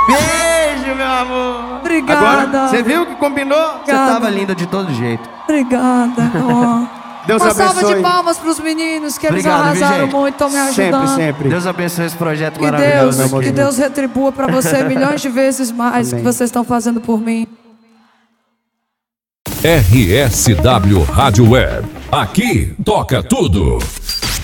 Beijo, meu amor. Obrigada. Agora, você viu que combinou? Você tava linda de todo jeito. Obrigada. Deus Uma abençoe. salva de palmas pros meninos, que eles Obrigado, viu, arrasaram gente? muito, estão me ajudando. Sempre, sempre. Deus abençoe esse projeto Que maravilhoso. que Deus retribua pra você milhões de vezes mais que vocês estão fazendo por mim. RSW Rádio Web. Aqui toca tudo.